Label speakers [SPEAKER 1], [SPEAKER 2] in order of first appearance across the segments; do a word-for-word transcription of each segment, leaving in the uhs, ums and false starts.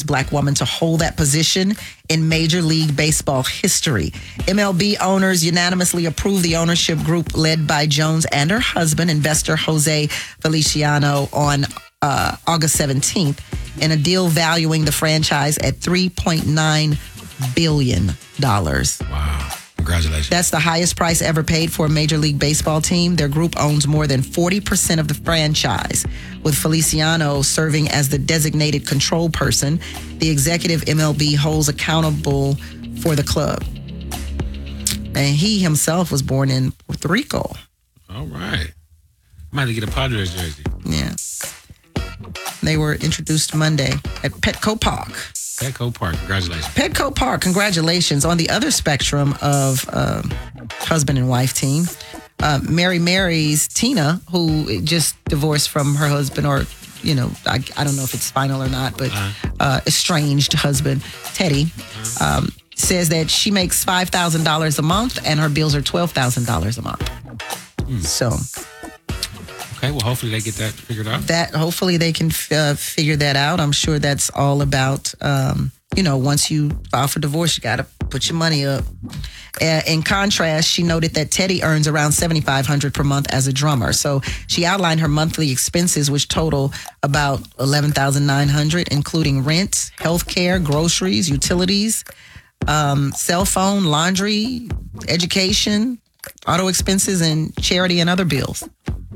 [SPEAKER 1] first black woman to hold that position in Major League Baseball history. M L B owners unanimously approved the ownership group led by Jones and her husband, investor Jose Feliciano, on uh, August seventeenth in a deal valuing the franchise at three point nine billion dollars.
[SPEAKER 2] Wow. Congratulations.
[SPEAKER 1] That's the highest price ever paid for a Major League Baseball team. Their group owns more than forty percent of the franchise, with Feliciano serving as the designated control person. The executive M L B holds accountable for the club. And he himself was born in Puerto Rico.
[SPEAKER 2] All right. I might have to get a Padres jersey.
[SPEAKER 1] Yeah. They were introduced Monday at Petco Park.
[SPEAKER 2] Petco Park, congratulations.
[SPEAKER 1] Petco Park, congratulations. On the other spectrum of uh, husband and wife team, uh, Mary Mary's Tina, who just divorced from her husband, or, you know, I, I don't know if it's final or not, but uh-huh. uh, estranged husband, Teddy, uh-huh. um, says that she makes five thousand dollars a month and her bills are twelve thousand dollars a month. Mm. So...
[SPEAKER 2] Okay, well, hopefully they get that figured out.
[SPEAKER 1] That hopefully they can uh, figure that out. I'm sure that's all about, um, you know, once you file for divorce, you got to put your money up. Uh, in contrast, she noted that Teddy earns around seventy-five hundred dollars per month as a drummer. So she outlined her monthly expenses, which total about eleven thousand nine hundred dollars, including rent, health care, groceries, utilities, um, cell phone, laundry, education, auto expenses, and charity and other bills.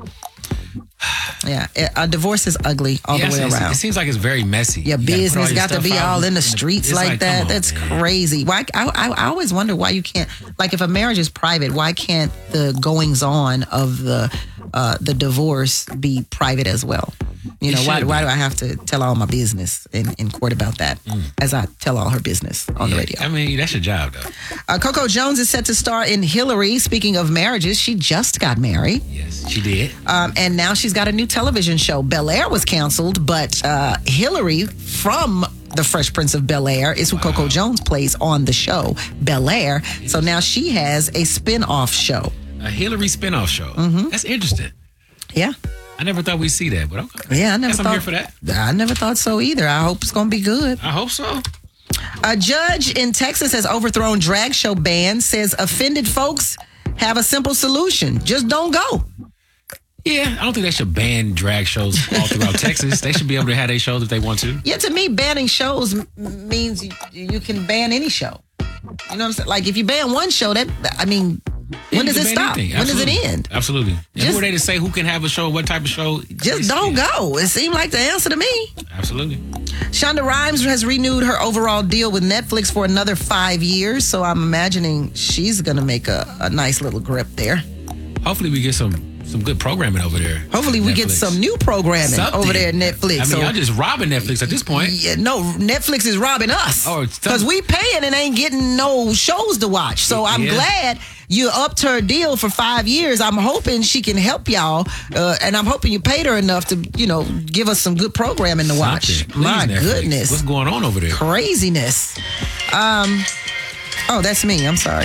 [SPEAKER 1] Yeah, a divorce is ugly all
[SPEAKER 2] yes,
[SPEAKER 1] the way around.
[SPEAKER 2] It seems like it's very messy.
[SPEAKER 1] Your business
[SPEAKER 2] you
[SPEAKER 1] got to be all in the streets like,
[SPEAKER 2] like
[SPEAKER 1] that.
[SPEAKER 2] on,
[SPEAKER 1] That's
[SPEAKER 2] man.
[SPEAKER 1] crazy. Why? I, I, I always wonder why you can't, like, if a marriage is private, why can't the goings on of the uh, the divorce be private as well? You know, why, why do I have to tell all my business in, in court about that mm. as I tell all her business on
[SPEAKER 2] yeah,
[SPEAKER 1] the radio?
[SPEAKER 2] I mean, that's your job, though.
[SPEAKER 1] Uh, Coco Jones is set to star in Hillary. Speaking of marriages, she just got married.
[SPEAKER 2] Yes, she did.
[SPEAKER 1] Um, and now she's got a new television show. Bel-Air was canceled, but uh, Hillary from The Fresh Prince of Bel-Air is who wow. Coco Jones plays on the show, Bel-Air. So now she has a spin-off show.
[SPEAKER 2] A Hillary spin-off show.
[SPEAKER 1] Mm-hmm.
[SPEAKER 2] That's interesting.
[SPEAKER 1] Yeah.
[SPEAKER 2] I never thought we'd see that, but okay.
[SPEAKER 1] Yeah, I never
[SPEAKER 2] Guess
[SPEAKER 1] thought.
[SPEAKER 2] I'm here for that.
[SPEAKER 1] I never thought so either. I hope it's going to be good.
[SPEAKER 2] I hope so.
[SPEAKER 1] A judge in Texas has overthrown drag show ban, says offended folks have a simple solution. Just don't go.
[SPEAKER 2] Yeah, I don't think they should ban drag shows all throughout Texas. They should be able to have their shows if they want to.
[SPEAKER 1] Yeah, to me, banning shows m- means you, you can ban any show. You know what I'm saying? Like, if you ban one show, that, I mean... When does it stop? When does it end?
[SPEAKER 2] Absolutely. And who are they to say who can have a show, what type of show?
[SPEAKER 1] Just don't go. It seemed like the answer to me.
[SPEAKER 2] Absolutely.
[SPEAKER 1] Shonda Rhimes has renewed her overall deal with Netflix for another five years, so I'm imagining she's going to make a, a nice little grip there.
[SPEAKER 2] Hopefully we get some some good programming over there.
[SPEAKER 1] Hopefully we Netflix. get some new programming
[SPEAKER 2] Something.
[SPEAKER 1] over there at Netflix.
[SPEAKER 2] I mean,
[SPEAKER 1] so,
[SPEAKER 2] y'all just robbing Netflix at this point.
[SPEAKER 1] Yeah, no, Netflix is robbing us.
[SPEAKER 2] Oh,
[SPEAKER 1] because we paying and ain't getting no shows to watch. So I'm yeah. glad you upped her deal for five years. I'm hoping she can help y'all, uh, and I'm hoping you paid her enough to, you know, give us some good programming to watch.
[SPEAKER 2] Please,
[SPEAKER 1] My
[SPEAKER 2] Netflix.
[SPEAKER 1] goodness.
[SPEAKER 2] What's going on over there?
[SPEAKER 1] Craziness. Um, oh, that's me. I'm sorry.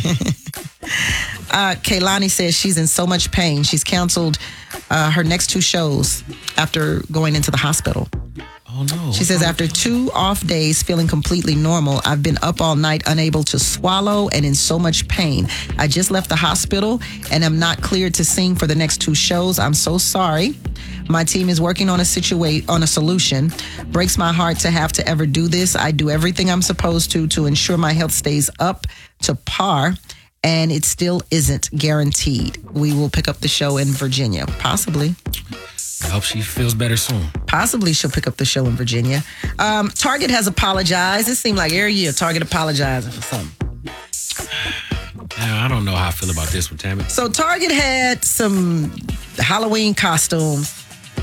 [SPEAKER 1] Uh, Kaylani says she's in so much pain. She's canceled uh, her next two shows after going into the hospital.
[SPEAKER 2] Oh, no.
[SPEAKER 1] She says, after two off days, feeling completely normal, I've been up all night, unable to swallow and in so much pain. I just left the hospital and am not cleared to sing for the next two shows. I'm so sorry. My team is working on a situa- on a solution. Breaks my heart to have to ever do this. I do everything I'm supposed to to ensure my health stays up to par. And it still isn't guaranteed. We will pick up the show in Virginia. Possibly.
[SPEAKER 2] I hope she feels better soon.
[SPEAKER 1] Possibly she'll pick up the show in Virginia. Um, Target has apologized. It seemed like every year Target apologizing for something.
[SPEAKER 2] I don't know how I feel about this one, Tammy.
[SPEAKER 1] So Target had some Halloween costumes.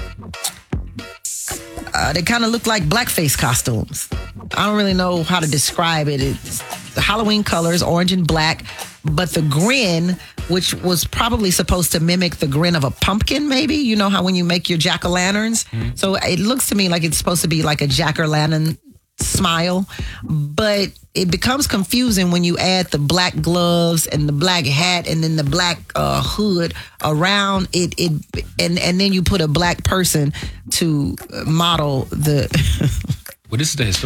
[SPEAKER 1] Uh, they kind of look like blackface costumes. I don't really know how to describe it. It's the Halloween colors, orange and black, but the grin, which was probably supposed to mimic the grin of a pumpkin, maybe. You know how when you make your jack-o'-lanterns? Mm-hmm. So it looks to me like it's supposed to be like a jack-o'-lantern smile, but it becomes confusing when you add the black gloves and the black hat and then the black uh, hood around it. It and and then you put a black person to model the.
[SPEAKER 2] Well, this is the